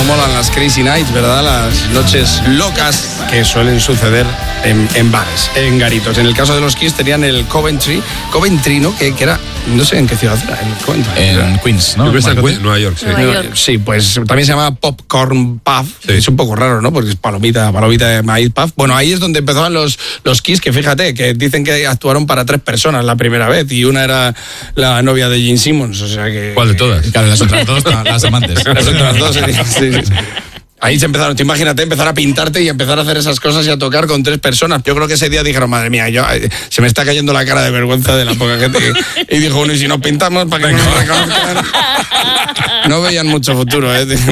molan las Crazy Nights, ¿verdad? Las noches locas que suelen suceder en bares, en garitos. En el caso de los Kiss tenían el Coventry, ¿no? Que era, no sé en qué ciudad era, el Coventry. En Queens, ¿no? En Nueva York, sí. Nueva York. Sí, pues también se llama Popcorn Puff. Sí. Es un poco raro, ¿no? Porque es palomita de maíz puff. Bueno, ahí es donde empezaban los Kiss, que fíjate, que dicen que actuaron para 3 personas la primera vez y una era la novia de Gene Simmons, o sea que... ¿Cuál de todas? Claro, las otras dos, las amantes. Las otras dos, sí. Ahí se empezaron, imagínate, empezar a pintarte y empezar a hacer esas cosas y a tocar con 3 personas. Yo creo que ese día dijeron, madre mía, se me está cayendo la cara de vergüenza de la poca gente. Y dijo uno, y si nos pintamos para que no nos reconozcan. No veían mucho futuro,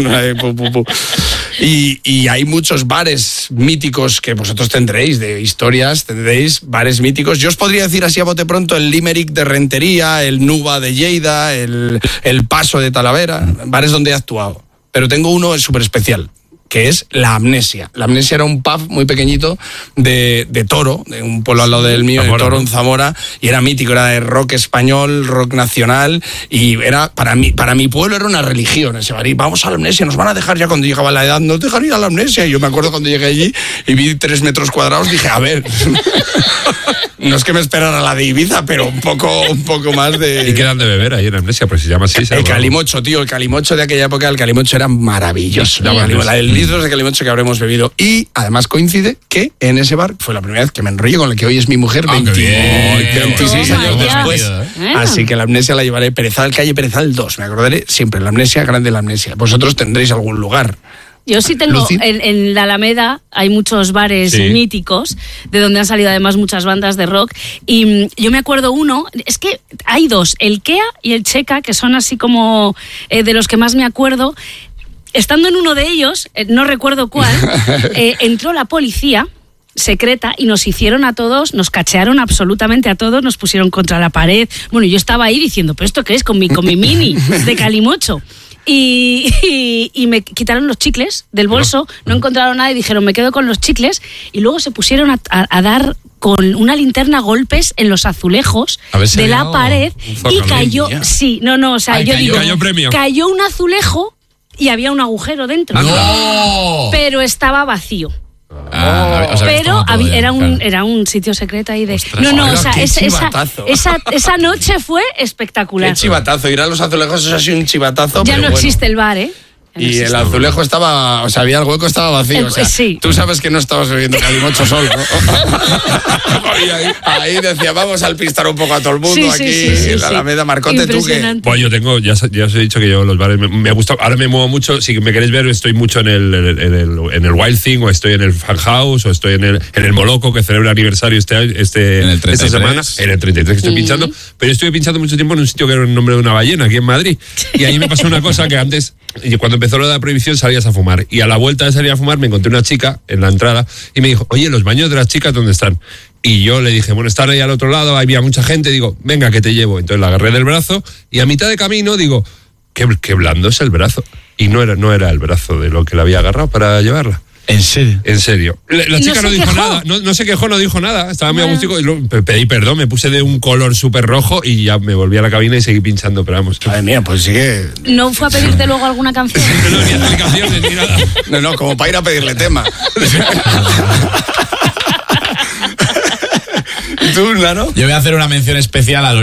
Y hay muchos bares míticos que vosotros tendréis, de historias, tendréis bares míticos. Yo os podría decir así a bote pronto el Limerick de Rentería, el Nuba de Lleida, el Paso de Talavera, bares donde he actuado. Pero tengo uno súper especial, que es La Amnesia. La Amnesia era un pub muy pequeñito de Toro, de un pueblo al lado del mío, Zamora, de Toro, ¿no? en Zamora, y era mítico, era de rock español, rock nacional, y era para mi pueblo era una religión ese bar. Y vamos a La Amnesia, nos van a dejar ya cuando llegaba la edad, nos dejan ir a La Amnesia. Y yo me acuerdo cuando llegué allí y vi 3 metros cuadrados, dije, a ver, no es que me esperara la de Ibiza, pero un poco más de... ¿Y qué dan de beber ahí en Amnesia? Pues se llama así. El calimocho, tío, el calimocho de aquella época, el calimocho era maravilloso. El litros de calimocho que habremos bebido. Y además coincide que en ese bar fue la primera vez que me enrollé con la que hoy es mi mujer, 26 Toma años ya. después. Así que La Amnesia la llevaré calle Perezal 2. Me acordaré siempre, La Amnesia, grande La Amnesia. Vosotros tendréis algún lugar. Yo sí tengo, Lucy. en la Alameda hay muchos bares Sí. míticos, de donde han salido además muchas bandas de rock, y yo me acuerdo uno, es que hay 2, el Kea y el Checa, que son así como de los que más me acuerdo. Estando en uno de ellos, no recuerdo cuál, entró la policía secreta y nos hicieron a todos, nos cachearon absolutamente a todos, nos pusieron contra la pared. Bueno, yo estaba ahí diciendo, ¿pero esto qué es? Con mi mini de calimocho. Y me quitaron los chicles del bolso, no encontraron nada y dijeron, me quedo con los chicles. Y luego se pusieron a dar con una linterna golpes en los azulejos A ver si de había la pared un foco, y cayó, mía. sí, no, o sea, Ay, yo digo, cayó premio. cayó un azulejo y había un agujero dentro. ¡No! Pero estaba vacío. O sea, Pero como todo ya, era claro. un sitio secreto ahí de... Ostras, no, o hola, sea, qué esa chivatazo. noche fue espectacular. Qué chivatazo. Ir a los azulejos es así un chivatazo. Ya pero no bueno. existe el bar, ¿eh? Ya no Y existe. el azulejo estaba, o sea, había el hueco, estaba vacío. O sea, Sí. Tú sabes que no estabas bebiendo calimocho solo, ¿no? Y ahí decía, vamos a alpistar un poco a todo el mundo Sí, aquí sí, en la Alameda. Marcote, tú que... Impresionante. Bueno, yo tengo, ya os he dicho que yo los bares me gusta, ahora me muevo mucho, si me queréis ver, estoy mucho en el Wild Thing, o estoy en el Fan House, o estoy en el Moloco, que celebra aniversario En el esta 33. semana, en el 33 que estoy pinchando, pero yo estuve pinchando mucho tiempo en un sitio que era el nombre de una ballena, aquí en Madrid, y ahí me pasó una cosa que antes, cuando empezó lo de la prohibición, salías a fumar, y a la vuelta de salir a fumar me encontré una chica en la entrada, y me dijo, oye, ¿los baños de las chicas dónde están? Y yo le dije, bueno, están ahí al otro lado, había mucha gente, digo, venga, que te llevo. Entonces la agarré del brazo y a mitad de camino digo, qué blando es el brazo. Y no era el brazo de lo que le había agarrado para llevarla. ¿En serio? En serio. La ¿Y chica no no se dijo quejó? nada, no se quejó, no dijo nada, estaba muy Bueno. agústico y luego pedí perdón, me puse de un color súper rojo y ya me volví a la cabina y seguí pinchando, pero vamos. Madre mía, pues sigue... ¿No fue a pedirte luego alguna canción? No, ni explicaciones ni nada. No, como para ir a pedirle tema. ¿Y tú, Nano? Yo voy a hacer una mención especial a los